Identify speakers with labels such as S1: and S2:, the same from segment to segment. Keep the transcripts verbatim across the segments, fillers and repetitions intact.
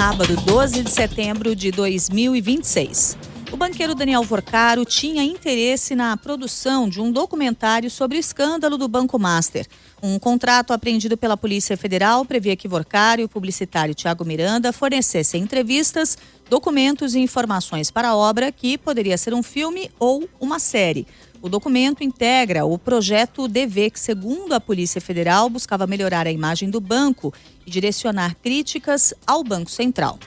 S1: sábado, doze de setembro de dois mil e vinte e seis. O banqueiro Daniel Vorcaro tinha interesse na produção de um documentário sobre o escândalo do Banco Master. Um contrato apreendido pela Polícia Federal previa que Vorcaro e o publicitário Tiago Miranda fornecessem entrevistas, documentos e informações para a obra, que poderia ser um filme ou uma série. O documento integra o projeto D V, que, segundo a Polícia Federal, buscava melhorar a imagem do banco e direcionar críticas ao Banco Central.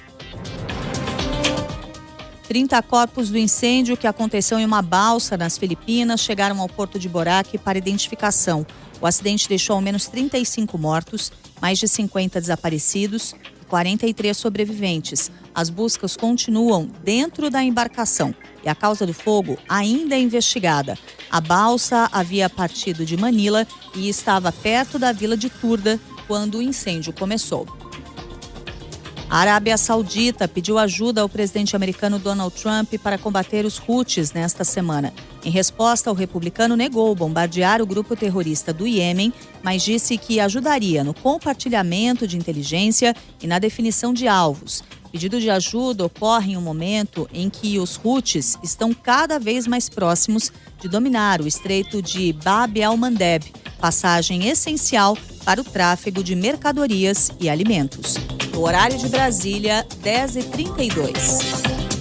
S1: trinta corpos do incêndio que aconteceu em uma balsa nas Filipinas chegaram ao porto de Boracay para identificação. O acidente deixou ao menos trinta e cinco mortos, mais de cinquenta desaparecidos e quarenta e três sobreviventes. As buscas continuam dentro da embarcação e a causa do fogo ainda é investigada. A balsa havia partido de Manila e estava perto da vila de Turda quando o incêndio começou. A Arábia Saudita pediu ajuda ao presidente americano Donald Trump para combater os Houthis nesta semana. Em resposta, o republicano negou bombardear o grupo terrorista do Iêmen, mas disse que ajudaria no compartilhamento de inteligência e na definição de alvos. O pedido de ajuda ocorre em um momento em que os Houthis estão cada vez mais próximos de dominar o estreito de Bab el-Mandeb, passagem essencial para o tráfego de mercadorias e alimentos. No horário de Brasília, dez e trinta e dois.